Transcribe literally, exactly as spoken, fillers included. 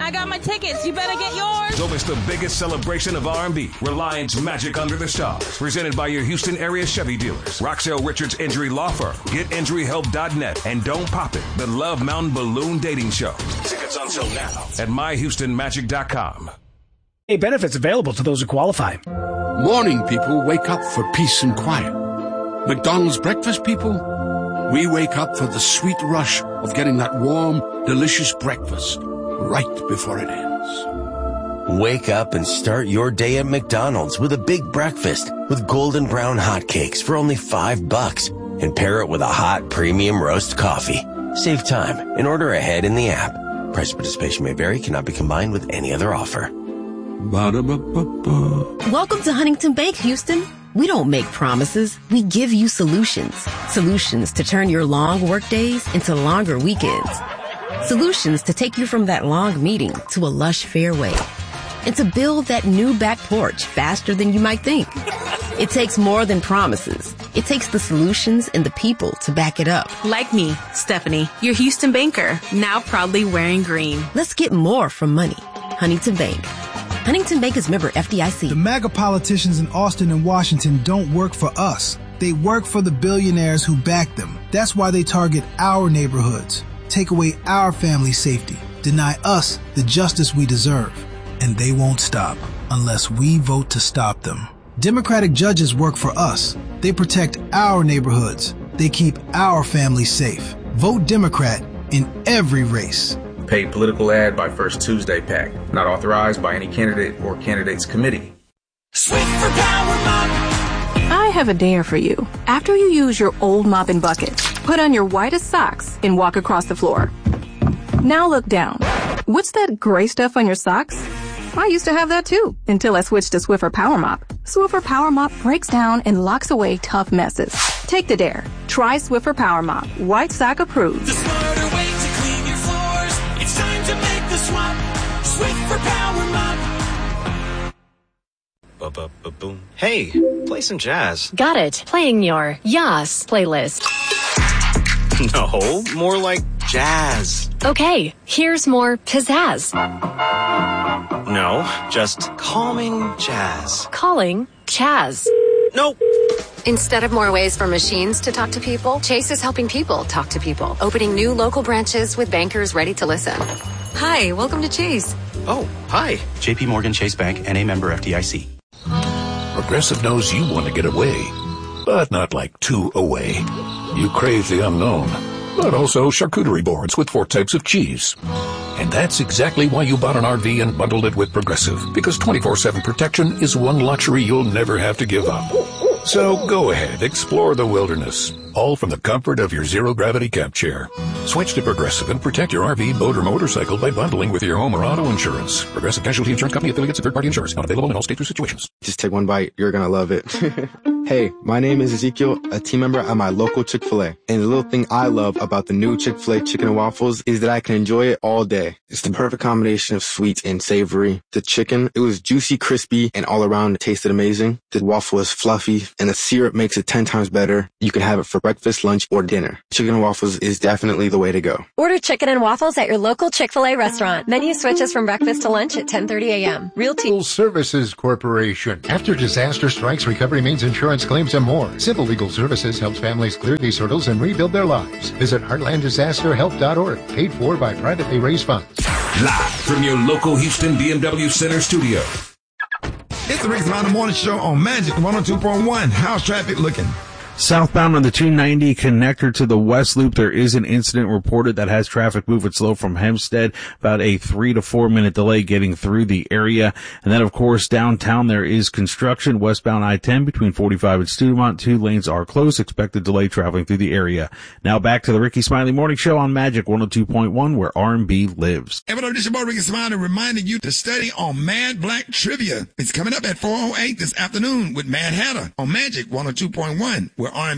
I got my tickets. You better get yours. Don't miss the biggest celebration of R and B, Reliance Magic Under the Stars, presented by your Houston area Chevy dealers. Roxelle Richards Injury Law Firm, get injury help dot net, and Don't Pop It, the Love Mountain Balloon Dating Show. Tickets until now at my houston magic dot com. Hey, benefits available to those who qualify. Morning people wake up for peace and quiet. McDonald's breakfast people, we wake up for the sweet rush of getting that warm, delicious breakfast right before it ends. Wake up and start your day at McDonald's with a big breakfast with golden brown hotcakes for only five bucks and pair it with a hot premium roast coffee. Save time and order ahead in the app. Price participation may vary, cannot be combined with any other offer. Ba-da-ba-ba-ba. Welcome to Huntington Bank, Houston. We don't make promises. We give you solutions. Solutions to turn your long work days into longer weekends. Solutions to take you from that long meeting to a lush fairway. And to build that new back porch faster than you might think. It takes more than promises. It takes the solutions and the people to back it up. Like me, Stephanie, your Houston banker, now proudly wearing green. Let's get more from money. Huntington Bank. Huntington Bank is member F D I C. The MAGA politicians in Austin and Washington don't work for us. They work for the billionaires who back them. That's why they target our neighborhoods, take away our family safety, deny us the justice we deserve. And they won't stop unless we vote to stop them. Democratic judges work for us. They protect our neighborhoods. They keep our families safe. Vote Democrat in every race. Paid political ad by First Tuesday PAC. Not authorized by any candidate or candidates committee. Switch for Power Mop. I have a dare for you. After you use your old mop and bucket, put on your whitest socks and walk across the floor. Now look down. What's that gray stuff on your socks? I used to have that too, until I switched to Swiffer Power Mop. Swiffer Power Mop breaks down and locks away tough messes. Take the dare. Try Swiffer Power Mop. White sock approved. The smarter way to clean your floors. It's time to make the swap. Swiffer Power Mop. Ba-ba-ba-boom. Hey, play some jazz. Got it. Playing your Yas playlist. No, more like jazz. Okay, here's more pizzazz. No, just calming jazz. Calling Chaz. Nope. Instead of more ways for machines to talk to people, Chase is helping people talk to people, opening new local branches with bankers ready to listen. Hi, welcome to Chase. Oh, hi. J P Morgan Chase Bank, N A member F D I C. Progressive knows you want to get away, but not like too away. You crave the unknown, but also charcuterie boards with four types of cheese. And that's exactly why you bought an R V and bundled it with Progressive, because twenty-four seven protection is one luxury you'll never have to give up. So go ahead, explore the wilderness, all from the comfort of your zero-gravity camp chair. Switch to Progressive and protect your R V, boat, or motorcycle by bundling with your home or auto insurance. Progressive Casualty Insurance Company affiliates and third-party insurers. Not available in all states or situations. Just take one bite. You're going to love it. Hey, my name is Ezekiel, a team member at my local Chick-fil-A. And the little thing I love about the new Chick-fil-A chicken and waffles is that I can enjoy it all day. It's the perfect combination of sweet and savory. The chicken, it was juicy, crispy, and all around it tasted amazing. The waffle is fluffy, and the syrup makes it ten times better. You can have it for breakfast, lunch, or dinner. Chicken and waffles is definitely the way to go. Order chicken and waffles at your local Chick-fil-A restaurant. Menu switches from breakfast to lunch at ten thirty a.m. Real Team Services Corporation. After disaster strikes, recovery means insurance claims and more. Simple Legal Services helps families clear these hurdles and rebuild their lives. Visit heartland disaster help dot org. Paid for by privately raised funds. Live from your local Houston B M W Center studio. It's the Rick Smiley Morning Show on Magic one oh two point one. How's traffic looking? Southbound on the two ninety connector to the West Loop, there is an incident reported that has traffic moving slow from Hempstead, about a three to four minute delay getting through the area. And then, of course, downtown there is construction. Westbound I ten between forty-five and Studemont, two lanes are closed. Expected delay traveling through the area. Now back to the Ricky Smiley Morning Show on Magic one oh two point one, where R and B lives. Hey, this is your boy Ricky Smiley reminding you to study on Mad Black Trivia. It's coming up at four oh eight this afternoon with Mad Hatter on Magic one oh two point one, where R and B